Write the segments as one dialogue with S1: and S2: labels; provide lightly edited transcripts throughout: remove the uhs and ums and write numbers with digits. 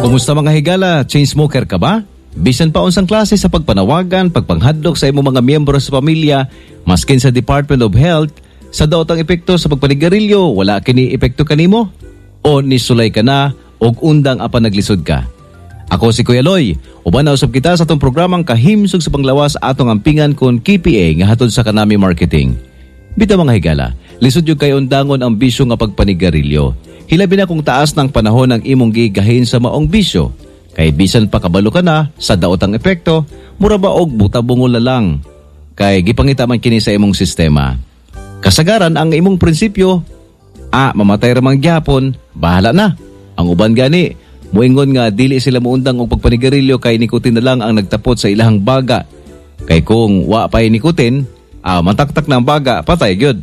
S1: Kumusta mga higala? Chain smoker ka ba? Bisan pa unsang klase sa pagpanawagan, pagpanghadlok sa imong mga miyembro sa pamilya, maskin sa Department of Health, sa daotang epekto sa pagpanigarilyo, wala kini epekto kanimo? O nisulay ka na og undang apan naglisod ka? Ako si Kuya Loy, uban na usab kita sa atong programang kahimsog sa panglawas atong ampingan kon KPA nga hatod sa Kanami Marketing. Bitaw mga higala, lisod yung kay undangon ang bisyo nga pagpanigarilyo. Hilabi na kung taas ng panahon ang imong gigahin sa maong bisyo. Kay bisan pa kabalo ka na sa daotang epekto, mura ba og buta-bungol na lang. Kay gipangita man kini sa imong sistema. Kasagaran ang imong prinsipyo, mamatay ramang gyapon, bahala na. Ang uban gani, muingon nga dili sila muundang og pagpanigarilyo kay nikotin na lang ang nagtapot sa ilahang baga. Kay kung wa pay nikotin, mataktak ng baga, patay gyud.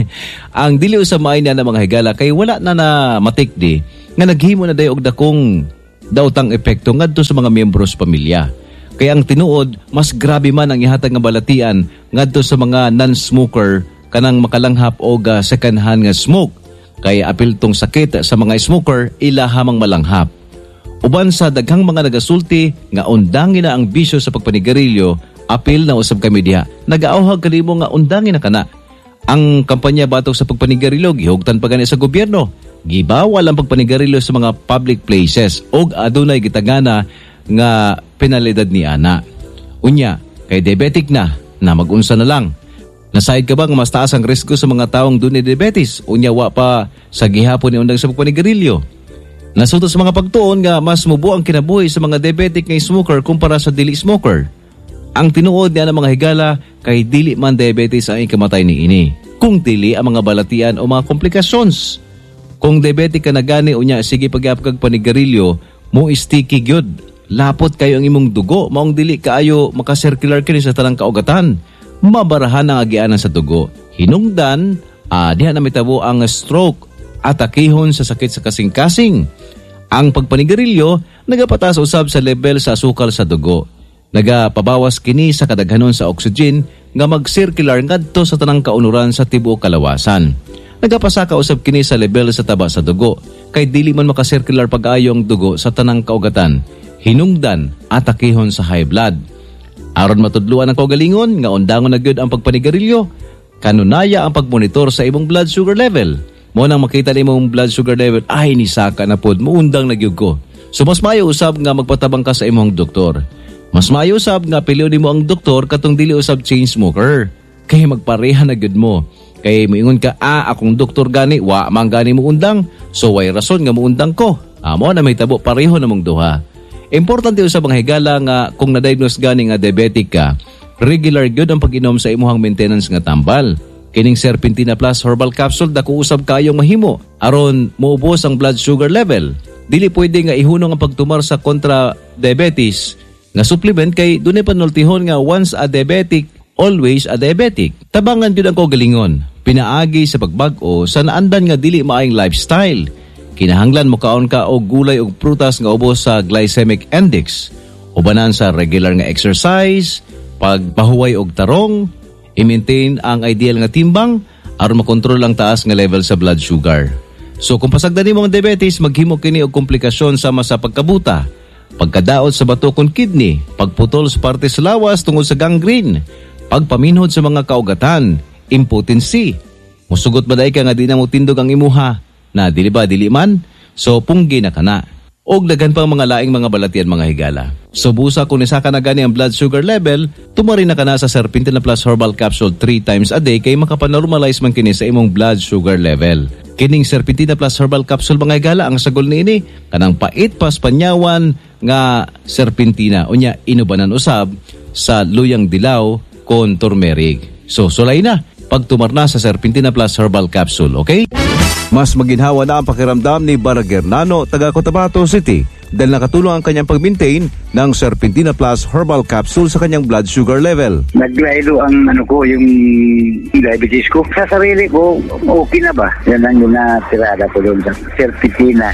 S1: Ang dili usab maayo na mga higala kay wala na matikdi nga naghimo na dayon og dakong daotang epekto ngadto sa mga miyembro sa pamilya. Kaya ang tinuod, mas grabe man ang ihatag nga balatian ngadto sa mga non-smoker kanang makalanghap og second hand nga smoke. Kaya apil tong sakit sa mga smoker ilahamang malanghap. Uban sa daghang mga nagasulti nga undangin na ang bisyo sa pagpanigarilyo, apil na usab kami diha. Nagaawhag kanimo nga undangin na kana. Ang kampanya batok sa pagpanigarilyo gihugtan pa gani sa gobyerno. Gibawal ang pagpanigarilyo sa mga public places og adunay gitagana nga penalidad ni ana. Unya, kay diabetic na magunsa na lang. Nasayod ka ba nga mas taas ang risko sa mga taong dunay diabetes? Unya wa pa sa gihapon ni undang sa pagpanigarilyo. Nasuto sa mga pagtuon nga mas mubo ang kinabuhi sa mga diabetic nga smoker kumpara sa dili smoker. Ang tinuod niya ng mga higala kay dili man diabetes ang ikamatay ni ini. Kung dili ang mga balatian o mga komplikasyons. Kung diabetic ka na gani unya sige pagyapag panigarilyo, mo sticky gyud. Lapot kayo ang imong dugo, maong dili kaayo makasirkular kini sa tanang kaugatan. Mabarahan ang agianan sa dugo. Hinungdan, diha na mitabo ang stroke at akihon sa sakit sa kasing-kasing. Ang pagpanigarilyo nagapatas usab sa level sa asukal sa dugo. Nagapabawas kini sa kadaghanon sa oxygen nga mag-circular ngadto sa tanang kaunuran sa tibuok kalawasan. Nagapasaka usab kini sa level sa taba sa dugo kay dili man makasirkular pag-ayo ang dugo sa tanang kaugatan, hinungdan at akihon sa high blood. Aron matudluan ang kaugalingon nga undangon na gyud ang pagpanigarilyo, kanunaya ang pagmonitor sa imong blood sugar level. Mo nang makita nimo imong blood sugar level, ay ni saka na pod muundang na gyud ko. So mas maayo usab nga magpatabang ka sa imong doktor. Mas maayo usab nga piliw nimo ang doktor katong dili usab chain smoker. Kay magpareha na gyud mo. Kay moingon ka, akong doktor gani, wa man gani mo undang. So way rason nga muundang ko. Amo na may tabo pareho namong duha. Importante usab ang higala nga kung na-diagnose gani nga diabetic ka, regular gyud ang pag-inom sa imuhang maintenance nga tambal. Kining Serpentina Plus Herbal Capsule dako usab kayong mahimo aron maubos ang blood sugar level. Dili pwede nga ihunong ang pagtumar sa kontra diabetes nga supplement kay dunay panultihon nga once a diabetic, always a diabetic. Tabangan gyud ang kaugalingon. Pinaagi sa pagbag-o sa naandan nga dili maayong lifestyle. Kinahanglan mo kaon ka og gulay ug prutas nga ubos sa glycemic index. Ubanan sa regular nga exercise, pagpahuway og tarong, i-maintain ang ideal nga timbang aron makontrol ang taas nga level sa blood sugar. So kung pasagdan nimo ang diabetes, maghimo kini og komplikasyon sama sa pagkabuta, pagkadaot sa bato kon kidney, pagputol sa parte sa lawas tungod sa gangrene, pagpaminhod sa mga kaugatan, impotency. Musugot ba day ka nga di na mo tindog ang imuha na dili man? So punggi na kana. Og daghan pang mga laing mga balatian mga higala. So busa kung nisaka na gani ang blood sugar level, tumari na kana sa Serpentina Plus Herbal Capsule 3 times a day kay makapanormalize man kini sa imong blood sugar level. Kining Serpentina Plus Herbal Capsule mga higala ang sagol niini kanang pait pas panyawan nga serpentina unya inubanan usab sa luyang dilaw kon turmeric. So sulay na pagtumar na sa Serpentina Plus Herbal Capsule, okay? Mas maginhawa na ang pakiramdam ni Baragernano, taga Cotabato City dahil nakatulong ang kanyang pag-maintain ng Serpentina Plus Herbal Capsule sa kanyang blood sugar level.
S2: Naglaylo ang yung diabetes ko. Sa sarili ko, okay na ba? Yan ang yung natirada ko doon sa Serpentina.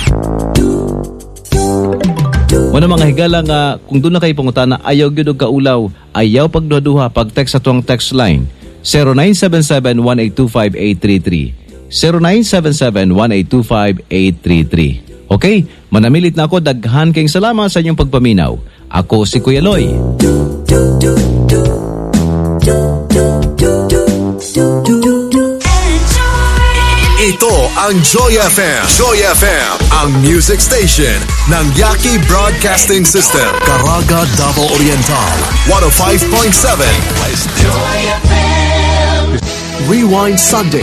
S1: Wala mga higala nga kung doon na kayo pangutana, ayaw gyud og kaulaw, ayaw pagduha-duha pag-text sa tuwang text line 0977-1825-833 0977-1825-833 Okay, manamilit na ako. Daghan kayong salamat sa inyong pagpaminaw. Ako si Kuya Loy.
S3: Ito ang Joy FM. Joy FM, ang music station ng Yaki Broadcasting System. Caraga, Davao Oriental, 105.7. Joy FM. Rewind Sunday.